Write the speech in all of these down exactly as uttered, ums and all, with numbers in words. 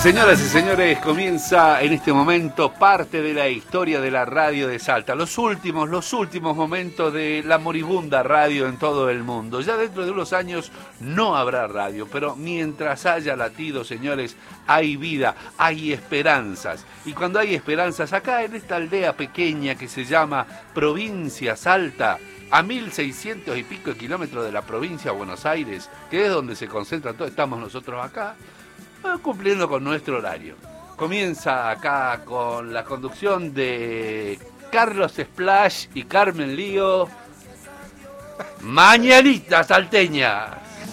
Señoras y señores, comienza en este momento parte de la historia de la radio de Salta. Los últimos, los últimos momentos de la moribunda radio en todo el mundo. Ya dentro de unos años no habrá radio, pero mientras haya latido, señores, hay vida, hay esperanzas. Y cuando hay esperanzas, acá en esta aldea pequeña que se llama Provincia Salta, a mil seiscientos y pico de kilómetros de la provincia de Buenos Aires, que es donde se concentra todo, estamos nosotros acá, cumpliendo con nuestro horario. Comienza acá con la conducción de Carlos Splash y Carmen Lío, Mañanitas Salteñas.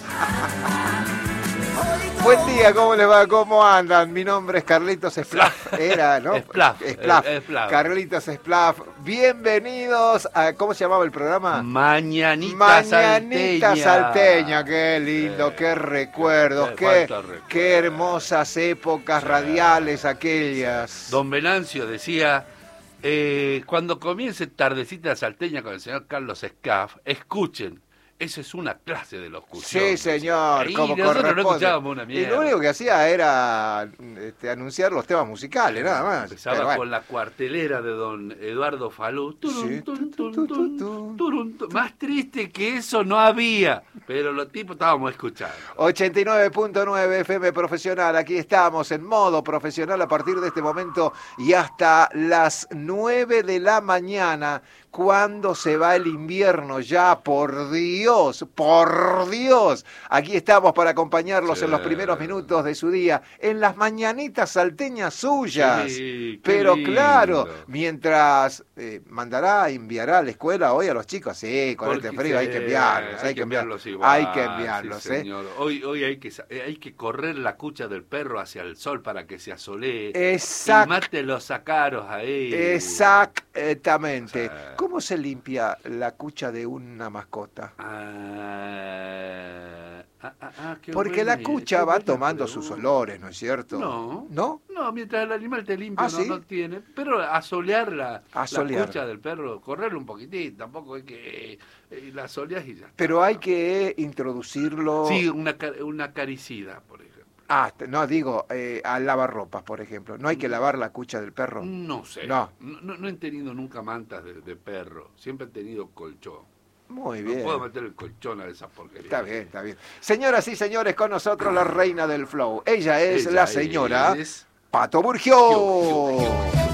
Buen día, ¿cómo les va? ¿Cómo andan? Mi nombre es Carlitos Splaff, era, ¿no? Splaff, Splaff. Splaff. Carlitos Splaff. Bienvenidos a, ¿cómo se llamaba el programa? Mañanitas Mañanita Salteña. Salteña, qué lindo, Eh, qué recuerdos, eh, qué, cuánto recuerdo. qué hermosas épocas radiales aquellas. Don Venancio decía, eh, cuando comience Tardecita Salteña con el señor Carlos Scaff, escuchen. Esa es una clase de locución. Sí, señor, Y como nosotros corresponde. no escuchábamos una Y mierda. lo único que hacía era este, anunciar los temas musicales, nada más. Empezaba Pero bueno. con la cuartelera de don Eduardo Falú. Turun, Sí. tun, tun, tun, turun, tun. Más triste que eso no había. Pero los tipos estábamos escuchando. ochenta y nueve punto nueve F M Profesional, aquí estamos en modo profesional a partir de este momento y hasta las nueve de la mañana, cuando se va el invierno ya, por Dios, por Dios. Aquí estamos para acompañarlos Sí. en los primeros minutos de su día, en las mañanitas salteñas suyas. Sí, qué Pero lindo. claro, mientras eh, mandará, enviará a la escuela hoy a los chicos, sí, con Porque este frío hay que enviarlos, hay, hay que que enviar- enviarlos igual. hay que enviarlos, sí, ¿eh? señor. Hoy, hoy hay, que, sa- eh, hay que correr la cucha del perro hacia el sol para que se asolee. Exact- Y mate los sacaros ahí. Exactamente. Sí. ¿Cómo se limpia la cucha de una mascota? Ah, ah, ah, ah, qué Porque buena, la cucha qué va buena tomando pregunta. sus olores, ¿no es cierto? No. ¿No? No, mientras el animal te limpia ¿Ah, no, sí? no tiene. Pero asolear la, Asolear. la cucha del perro, correrle un poquitín, tampoco hay que... Eh, la soleas y ya está. Pero hay que introducirlo... Sí, una, ca- una caricida, por ejemplo. Ah, no, digo, eh, al lavarropas, por ejemplo. ¿No hay que lavar la cucha del perro? No sé. No. No, no he tenido nunca mantas de, de perro. Siempre he tenido colchón. Muy No bien. puedo meter el colchón a esa porquería. Está bien, está bien. Señoras y señores, con nosotros la reina del flow. Ella es Ella la señora es- Pato Burgio. Yo, yo, yo.